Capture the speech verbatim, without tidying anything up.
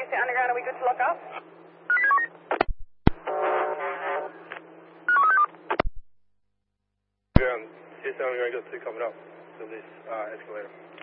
Taxi Underground, are we good to look up? Ground, Taxi Underground, go to coming up to this uh, escalator.